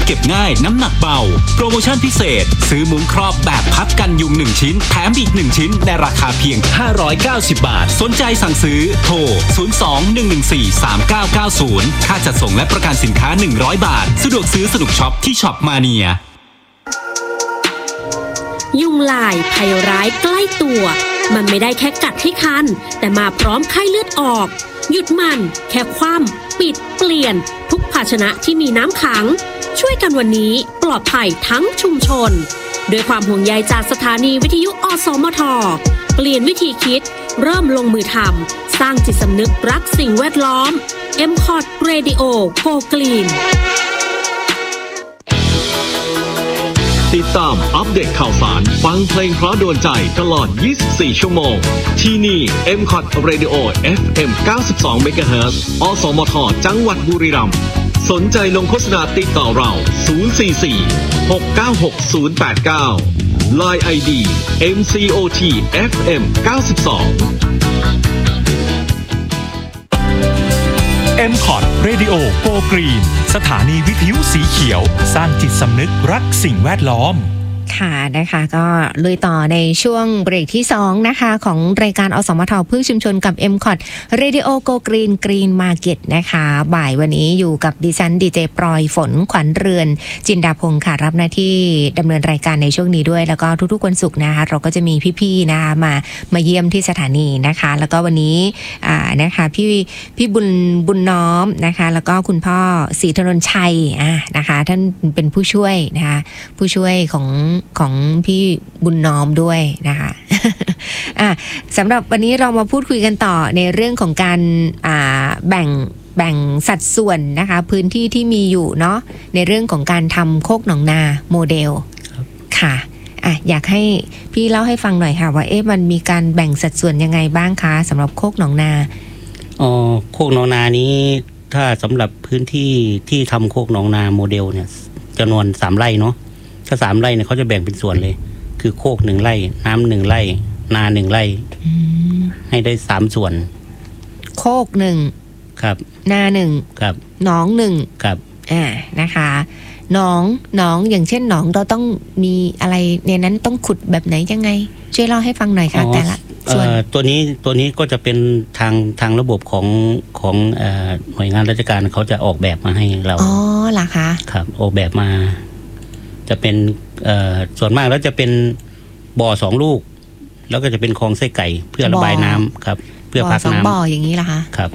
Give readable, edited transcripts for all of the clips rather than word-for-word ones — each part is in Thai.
เก็บง่ายน้ำหนักเบาโปรโมชั่นพิเศษซื้อมุ้งครอบแบบพับกันยุง1ชิ้นแถมอีก1ชิ้นในราคาเพียง590 บาทสนใจสั่งซื้อโทร02-114-3990ค่าจัดส่งและประกันสินค้า100บาทสะดวกซื้อสนุกช็อปที่ช็อปมาเนียยุงลายภัยร้ายใกล้ตัวมันไม่ได้แค่กัดให้คันแต่มาพร้อมไข้เลือดออกหยุดมันแค่คว่ำปิดเปลี่ยนทุกภาชนะที่มีน้ำขังช่วยกันวันนี้ปลอดภัยทั้งชุมชนด้วยความห่วงใยจากสถานีวิทยุอสมทเปลี่ยนวิธีคิดเริ่มลงมือทำสร้างจิตสำนึกรักสิ่งแวดล้อม MCOT Radio Go Green ติดตามอัปเดตข่าวสารฟังเพลงเพราะโดนใจตลอด24ชั่วโมงที่นี่ MCOT Radio FM 92 MHz อสมทจังหวัดบุรีรัมย์สนใจลงโฆษณาติดต่อเรา044-696-089 Line ID MCOT FM 92 MCOT Radio Go Green สถานีวิทยุสีเขียวสร้างจิตสำนึกรักสิ่งแวดล้อมค่ะนะคะก็ลุยต่อในช่วงเบรกที่2นะคะของรายการอสมทเพื่อชุมชนกับ MCOT Radio Go Green Green Market นะคะบ่ายวันนี้อยู่กับดิฉันดีเจปลอยฝนขวัญเรือนจินดาพงศ์ค่ะรับหน้าที่ดำเนินรายการในช่วงนี้ด้วยแล้วก็ทุกๆวันศุกร์นะคะเราก็จะมีพี่ๆนะคะมาเยี่ยมที่สถานีนะคะแล้วก็วันนี้นะคะพี่บุญน้อมนะคะแล้วก็คุณพ่อศรีธนนชัยนะคะท่านเป็นผู้ช่วยนะคะผู้ช่วยของพี่บุญน้อมด้วยนะคะสำหรับวันนี้เรามาพูดคุยกันต่อในเรื่องของการแบ่งสัดส่วนนะคะพื้นที่ที่มีอยู่เนาะในเรื่องของการทำโคกหนองนาโมเดลค่ะอยากให้พี่เล่าให้ฟังหน่อยค่ะว่ามันมีการแบ่งสัดส่วนยังไงบ้างคะสำหรับโคกหนองนาโคกหนองนานี้ถ้าสำหรับพื้นที่ที่ทำโคกหนองนาโมเดลเนี่ยจำนวน3 ไร่เนาะถ้า3 ไร่เนี่ยเขาจะแบ่งเป็นส่วนเลยคือโคก1 ไร่น้ำ1 ไร่นา1 ไร่ให้ได้3 ส่วนโคก1ครับนา1 ครับหนอง1 ครับนะคะหนองอย่างเช่นหนองเราต้องมีอะไรในนั้นต้องขุดแบบไหนยังไงช่วยเล่าให้ฟังหน่อยค่ะแต่ละส่วนตัวนี้ก็จะเป็นทางระบบของหน่วยงานราชการเขาจะออกแบบมาให้เราเหรอคะครับออกแบบมาจะเป็นส่วนมากแล้วจะเป็นบ่อ2 ลูกแล้วก็จะเป็นคลองไส้ไก่เพื่อระบายน้ำครับเพื่อพักน้ำบ่ออย่างนี้ล่ะคะครับ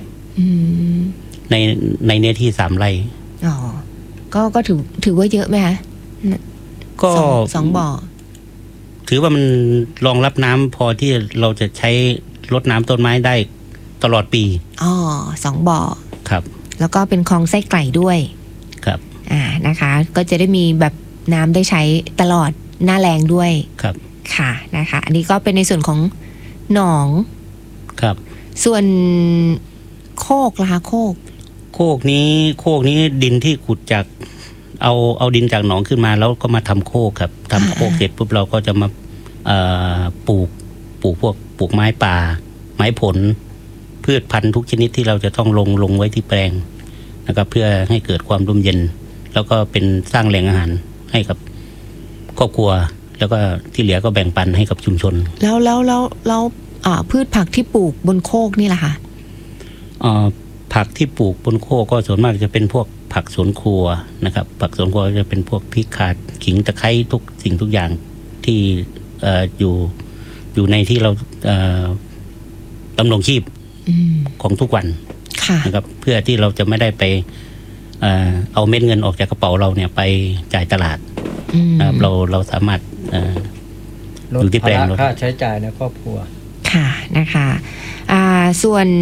ในเนื้อที่3 ไร่ก็ถือว่าเยอะไหมคะก็ 2 บ่อถือว่ามันรองรับน้ำพอที่เราจะใช้รดน้ำต้นไม้ได้ตลอดปี 2 บ่อครับแล้วก็เป็นคลองไส้ไก่ด้วยครับนะคะก็จะได้มีแบบน้ำได้ใช้ตลอดหน้าแล้งด้วยครับค่ะนะคะอันนี้ก็เป็นในส่วนของหนองครับส่วนโคกล่ะคะโคกนี้ดินที่ขุดจากเอาดินจากหนองขึ้นมาแล้วก็มาทำโคกครับทำโคกเสร็จปุ๊บเราก็จะมาปลูกไม้ป่าไม้ผลพืชพันธุ์ทุกชนิดที่เราจะต้องลงไว้ที่แปลงนะครับเพื่อให้เกิดความร่มเย็นแล้วก็เป็นสร้างแหล่งอาหารให้กับครอบครัวแล้วก็ที่เหลือก็แบ่งปันให้กับชุมชนแล้วพืชผักที่ปลูกบนโคกนี่ล่ะคะผักที่ปลูกบนโคกก็ส่วนมากจะเป็นพวกผักสวนครัวนะครับผักสวนครัวจะเป็นพวกพริกข่าขิงตะไคร้ทุกสิ่งทุกอย่างที่อยู่ในที่เราดำรงชีพของทุกวันนะครับเพื่อที่เราจะไม่ได้ไปเอาเม็ดเงินออกจากกระเป๋าเราเนี่ยไปจ่ายตลาดนะครับเราสามารถลดภาระค่าใช้จ่ายในครอบครัวค่ะนะคะส่วน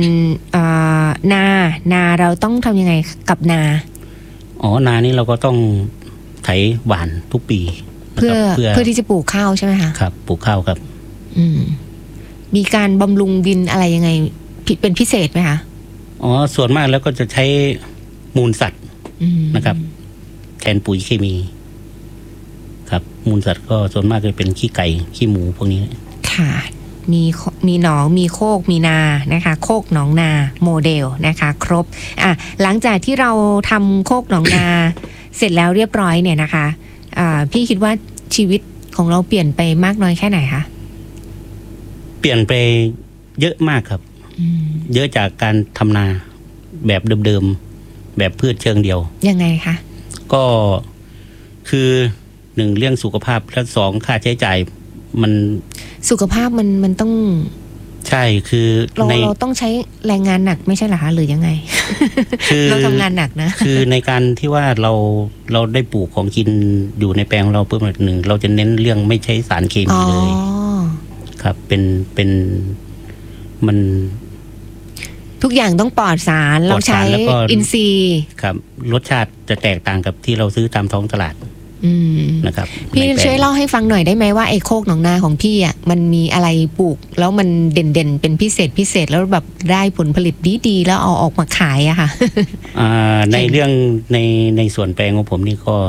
นาเราต้องทำยังไงกับนานานี่เราก็ต้องไถหว่านทุกปีเพื่อที่จะปลูกข้าวใช่ไหมคะครับปลูกข้าวครับมีการบำรุงดินอะไรยังไงเป็นพิเศษไหมคะส่วนมากแล้วก็จะใช้มูลสัตว์นะครับแทนปุ๋ยเคมีครับมูลสัตว์ก็ส่วนมากจะเป็นขี้ไก่ขี้หมูพวกนี้ค่ะมีหนองมีโคกมีนานะคะโคกหนองนาโมเดลนะคะครบหลังจากที่เราทำโคกหนองนาเสร็จแล้วเรียบร้อยเนี่ยนะคะพี่คิดว่าชีวิตของเราเปลี่ยนไปมากน้อยแค่ไหนคะเปลี่ยนไปเยอะมากครับเยอะจากการทำนาแบบเดิมๆแบบพืชเชิงเดียวยังไงคะก็คือ1เรื่องสุขภาพและ2ค่าใช้จ่ายมันสุขภาพมันต้องใช่คือเราต้องใช้แรงงานหนักไม่ใช่เหรอคะหรือยังไง คือเราทำงานหนักนะคือในการที่ว่าเราได้ปลูกของกินอยู่ในแปลงเราเพิ่มหนึ่งเราจะเน้นเรื่องไม่ใช้สารเคมีเลยครับเป็นมันทุกอย่างต้องปลอดสารเราใช้อินทรีย์ครับรสชาติจะแตกต่างกับที่เราซื้อตามท้องตลาดนะครับพี่ช่วยเล่าให้ฟังหน่อยได้ไหมว่าไอ้โคกหนองนาของพี่อ่ะมันมีอะไรปลูกแล้วมันเด่นเป็นพิเศษแล้วแบบได้ผลผลิตดีๆแล้วเอาออกมาขายอะค่ะในเรื่องในส่วนแปลงของผมนี่ก็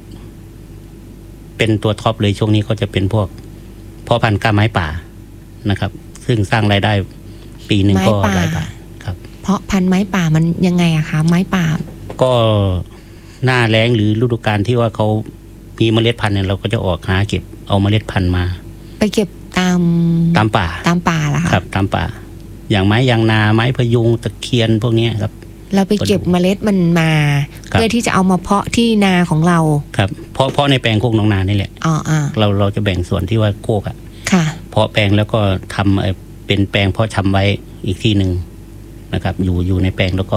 เป็นตัวท็อปเลยช่วงนี้ก็จะเป็นพวกเพาะพันธุ์กล้าไม้ป่านะครับซึ่งสร้างรายได้ปีนึงก็หลายบาทครับเพาะพันธุ์ไม้ป่ามันยังไงอะคะไม้ป่าก็หน้าแล้งหรือฤดูกาลที่ว่าเขามีเมล็ดพันธุ์เนี่ยเราก็จะออกหาเก็บเอาเมล็ดพันธุ์มาไปเก็บตามป่าเหรอคะครับตามป่าอย่างไม้ยางนาไม้พยุงตะเคียนพวกนี้ครับเราไปเก็บเมล็ดมันมาเพื่อที่จะเอามาเพาะที่นาของเราครับเพาะในแปลงโคกหนองนานี่แหละเราจะแบ่งส่วนที่ว่าโคกอ่ะเพาะแปลงแล้วก็ทำเป็นแปลงเพาะชำไว้อีกที่หนึ่งนะครับอยู่ในแปลงแล้วก็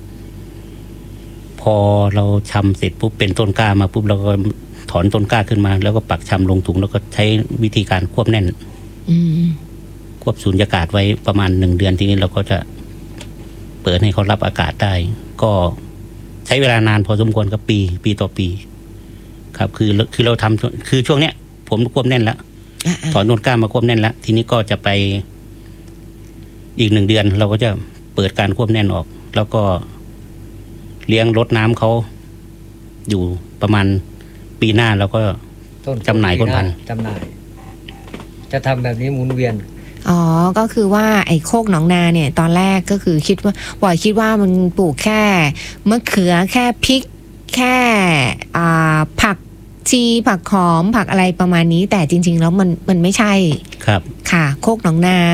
พอเราชำเสร็จปุ๊บเป็นต้นกล้ามาปุ๊บเราก็ถอนต้นกล้าขึ้นมาแล้วก็ปักชำลงถุงแล้วก็ใช้วิธีการควบแน่นควบสูญญากาศไว้ประมาณ1 เดือนทีนี้เราก็จะเปิดให้เขารับอากาศได้ก็ใช้เวลานานพอสมควรกับปีต่อปีครับคือเราทำคือช่วงเนี้ยผมควบแน่นแล้วถอนต้นกล้ามาควบแน่นแล้วทีนี้ก็จะไปอีก1 เดือนเราก็จะเปิดการควบแน่นออกแล้วก็เลี้ยงรดน้ำเขาอยู่ประมาณปีหน้าแล้วก็จำหน่ายต้นพันธุ์จำหน่ายจะทำแบบนี้หมุนเวียนก็คือว่าไอ้โคกหนองนาเนี่ยตอนแรกก็คือคิดว่ามันปลูกแค่มะเขือแค่พริกแค่ผักชีผักหอมผักอะไรประมาณนี้แต่จริงๆแล้วมันไม่ใช่ครับค่ะโคกหนองนา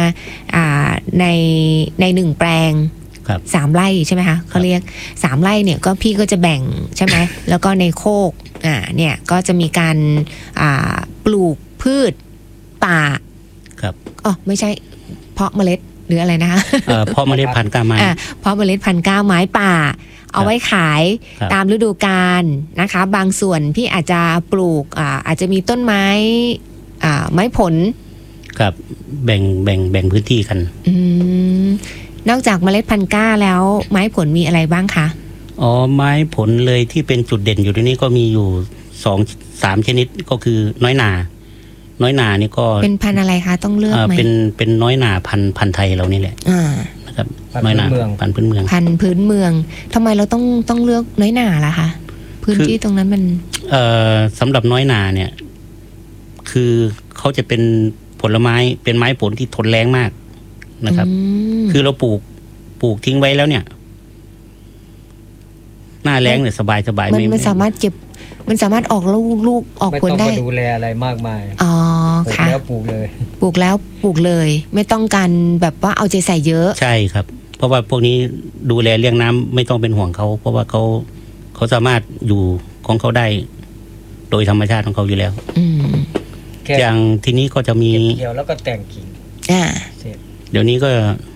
ใน1 แปลง3 ไร่ใช่ไหมคะเขาเรียก3 ไร่เนี่ยก็พี่ก็จะแบ่งใช่ไหมแล้วก็ในโคกเนี่ยก็จะมีการปลูกพืชป่าครับไม่ใช่เพาะเมล็ดหรืออะไรนะคะเพาะเมล็ดพันธุ์กล้าไม้เพาะเมล็ดพันธุ์กล้าไม้ป่าเอาไว้ขายตามฤดูกาลนะคะบางส่วนพี่อาจจะปลูกอาจจะมีต้นไม้ไม้ผลครับแบ่งพื้นที่กันนอกจากเมล็ดพันธุ์กล้าแล้วไม้ผลมีอะไรบ้างคะไม้ผลเลยที่เป็นจุดเด่นอยู่ในนี้ก็มีอยู่2-3 ชนิดก็คือน้อยหนานี่ก็เป็นพันธุ์อะไรคะต้องเลือกไหมเป็นน้อยหนาพันธุ์ไทยเรานี่แหละนะครับน้อยหนาพันธุ์พื้นเมืองทำไมเราต้องเลือกน้อยหนาล่ะคะพื้นที่ตรงนั้นมันสำหรับน้อยหนาเนี่ยคือเขาจะเป็นผลไม้เป็นไม้ผลที่ทนแรงมากนะครับคือเราปลูกทิ้งไว้แล้วเนี่ยหน้าแล้งเนี่ยสบายมันสามารถเก็บมันสามารถออกลูกออกผลได้ไม่ต้องมาดูแลอะไรมากมายค่ะแล้วปลูกเลยไม่ต้องการแบบว่าเอาใจใส่เยอะใช่ครับเพราะว่าพวกนี้ดูแลเลี้ยงน้ำไม่ต้องเป็นห่วงเขาเพราะว่าเขาสามารถอยู่ของเขาได้โดยธรรมชาติของเขาอยู่แล้วอย่างทีนี้ก็จะมีเกี่ยวแล้วก็แต่งกิ่งเดี๋ยวนี้ก็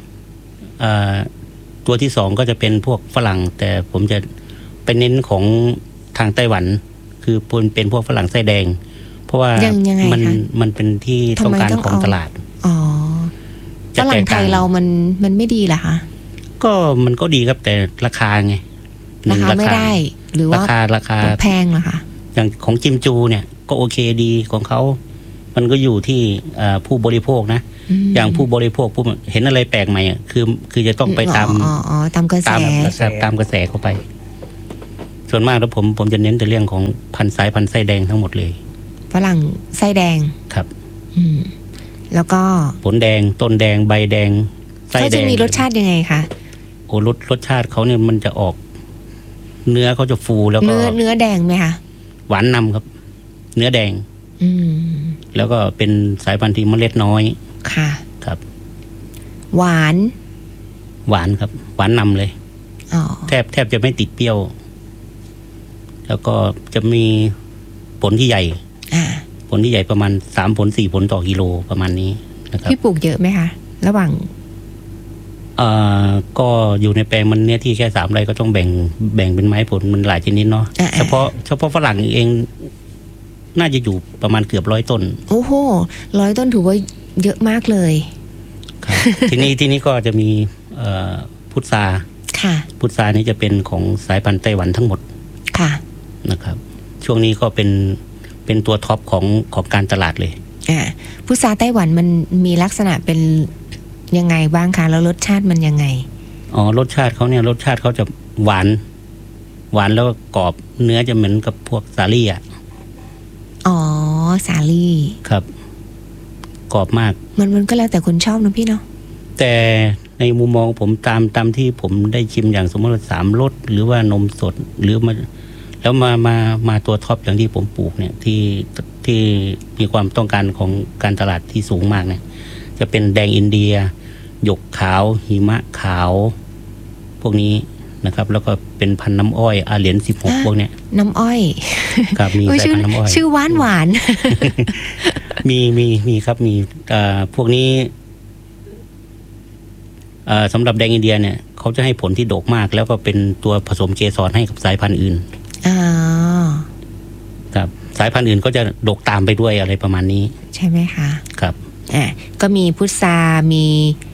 ตัวที่2ก็จะเป็นพวกฝรั่งแต่ผมจะไปเน้นของทางไต้หวันคือเป็นพวกฝรั่งไส้แดงเพราะว่ามันเป็นที่ต้องการของตลาดฝรั่งไทยเรามันไม่ดีเหรอคะก็มันก็ดีครับแต่ราคาไงราคาไม่ได้หรือว่าราคาแพงเหรอคะอย่างของจิมจูเนี่ยก็โอเคดีของเขามันก็อยู่ที่ผู้บริโภคนะอย่างผู้บริโภคผู้เห็นอะไรแปลกใหม่คือจะต้องไปตามกระแสเข้าไปส่วนมากแล้วผมจะเน้นแต่เรื่องของสายพันธุ์ไส้แดงทั้งหมดเลยฝรั่งไส้แดงครับแล้วก็ผลแดงต้นแดงใบแดงไส้แดงเขาจะมีรสชาติยังไงคะรสชาติเขาเนี่ยมันจะออกเนื้อเขาจะฟูแล้วก็เนื้อแดงไหมคะหวานนำครับ เนื้อแดงแล้วก็เป็นสายพันธุ์ที่เมล็ดน้อยค่ะครับหวานครับหวานนำเลยแทบจะไม่ติดเปรี้ยวแล้วก็จะมีผลที่ใหญ่ผลที่ใหญ่ประมาณ3 ผล 4 ผลต่อกิโลประมาณนี้นะครับพี่ปลูกเยอะไหมคะระหว่างก็อยู่ในแปลงมันเนี้ยที่แค่3 ไร่ก็ต้องแบ่งเป็นไม้ผลมันหลายชนิดเนาะเฉพาะฝรั่งเองน่าจะอยู่ประมาณเกือบ100 ต้นโอ้โห100 ต้นถือว่าเยอะมากเลยครับ ทีนี้ก็จะมีพุทราค่ะพุทรานี่จะเป็นของสายพันธุ์ไต้หวันทั้งหมดค่ะนะครับช่วงนี้ก็เป็นตัวท็อปของการตลาดเลยพุทราไต้หวันมันมีลักษณะเป็นยังไงบ้างคะแล้วรสชาติมันยังไงรสชาติเขาจะหวานแล้วก็กรอบเนื้อจะเหมือนกับพวกสาลี่อ่ะสาลี่ครับกรอบมากมันก็แล้วแต่คนชอบนะพี่เนาะแต่ในมุมมองผมตามที่ผมได้ชิมอย่างสมมติว่า3 รสหรือว่านมสดหรือแล้วมาตัวท็อปอย่างที่ผมปลูกเนี่ยที่มีความต้องการของการตลาดที่สูงมากเนี่ยจะเป็นแดงอินเดียหยกขาวหิมะขาวพวกนี้นะครับแล้วก็เป็นพันธุ์น้ำอ้อยอาเหรียญ16พวกเนี้ยน้ำอ้อยครับมีสายพันธุ์น้ำอ้อยชื่อหวานมีครับมีพวกนี้สำหรับแดงอินเดียเนี่ยเขาจะให้ผลที่ดกมากแล้วก็เป็นตัวผสมเกสรให้กับสายพันธุ์อื่นครับสายพันธุ์อื่นก็จะดกตามไปด้วยอะไรประมาณนี้ใช่ไหมคะครับก็มีพุทรามี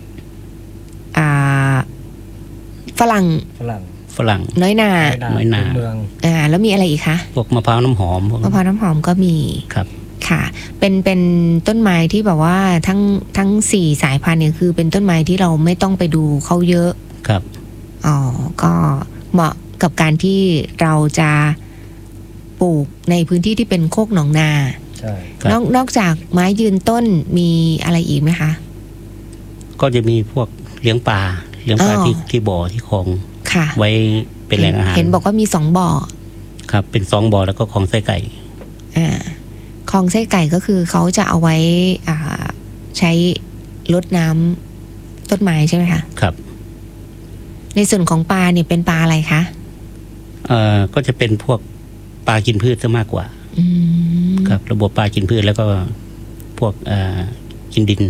ฝรั่งน้อยนาแล้วมีอะไรอีกคะพวกมะพร้าวน้ำหอมก็มีครับค่ะเป็นต้นไม้ที่แบบว่าทั้ง4 สายพันธุ์เนี่ยคือเป็นต้นไม้ที่เราไม่ต้องไปดูเขาเยอะครับก็เหมาะกับการที่เราจะปลูกในพื้นที่ที่เป็นโคกหนองนาใช่นอกจากไม้ยืนต้นมีอะไรอีกไหมคะก็จะมีพวกเลี้ยงปลาที่บ่อที่คลองไว้เป็นแหล่งอาหารเห็นบอกว่ามี2 บ่อครับเป็น2 บ่อแล้วก็คลองไส้ไก่คลองไส้ไก่ก็คือเขาจะเอาไว้ใช้รดน้ำต้นไม้ใช่ไหมคะครับในส่วนของปลาเนี่ยเป็นปลาอะไรคะก็จะเป็นพวกปลากินพืชซะมากกว่าครับระบบปลากินพืชแล้วก็พวกกินดิน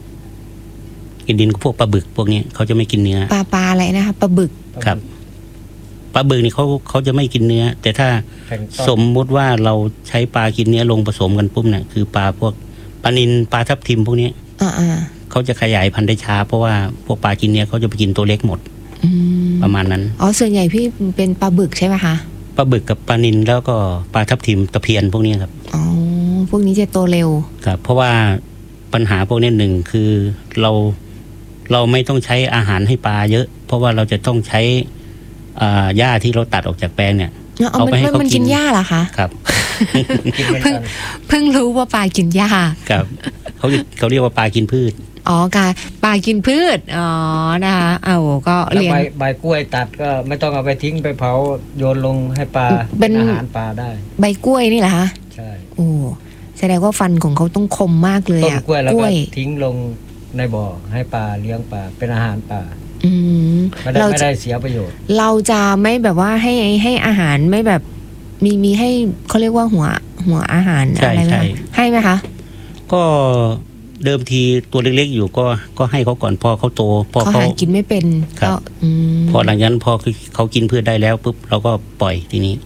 พวกปลาบึกพวกนี้เขาจะไม่กินเนื้อปลาอะไรนะคะปลาบึกครับปลาบึกนี่เขาจะไม่กินเนื้อแต่ถ้าสมมุติว่าเราใช้ปลากินเนื้อลงผสมกันปุ๊บเนี่ยคือปลาพวกปลานิลปลาทับทิมพวกนี้เขาจะขยายพันธุ์ได้ช้าเพราะว่าพวกปลากินเนื้อเขาจะไปกินตัวเล็กหมดประมาณนั้นส่วนใหญ่พี่เป็นปลาบึกใช่ไหมคะปลาบึกกับปลานิลแล้วก็ปลาทับทิมตะเพียนพวกนี้ครับพวกนี้จะโตเร็วครับเพราะว่าปัญหาพวกนี้หนึ่งคือเราไม่ต้องใช้อาหารให้ปลาเยอะเพราะว่าเราจะต้องใช้หญ้าที่เราตัดออกจากแปลงเนี่ยเอาไปให้เขากินหญ้าเหรอคะครับเพิ่งรู้ว่าปลากินหญ้าครับเขาเรียกว่าปลากินพืชค่ะปลากินพืชนะคะก็เลี้ยงใบกล้วยตัดก็ไม่ต้องเอาไปทิ้งไปเผาโยนลงให้ปลาเป็นอาหารปลาได้ใบกล้วยนี่เหรอคะใช่แสดงว่าฟันของเขาต้องคมมากเลยต้นกล้วยแล้วก็ทิ้งลงในบ่อให้ปลาเลี้ยงปลาเป็นอาหารปลาไม่ได้เสียประโยชน์เราจะไม่แบบว่าให้อาหารไม่แบบมีให้เขาเรียกว่าหัวอาหารอะไรไหมให้ไหมคะก็เดิมทีตัวเล็กๆอยู่ก็ให้เขาก่อนพอเขาโตพอเขาหากินไม่เป็นก็พอหลังจากนั้นพอเขากินพืชได้แล้วปุ๊บเราก็ปล่อยทีนี้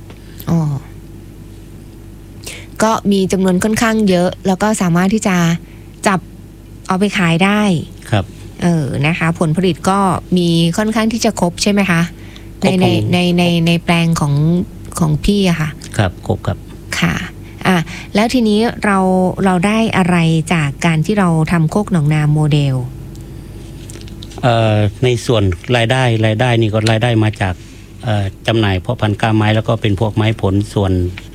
ก็มีจำนวนค่อนข้างเยอะแล้วก็สามารถที่จะจับเอาไปขายได้ครับนะคะผลผลิตก็มีค่อนข้างที่จะครบใช่ไหมคะในแปลงของพี่อะค่ะครับครบครับค่ะแล้วทีนี้เราได้อะไรจากการที่เราทำโคกหนองนาโมเดลในส่วนรายได้นี่ก็รายได้มาจากจำหน่ายเพาะพันธุ์กล้าไม้แล้วก็เป็นพวกไม้ผลส่วน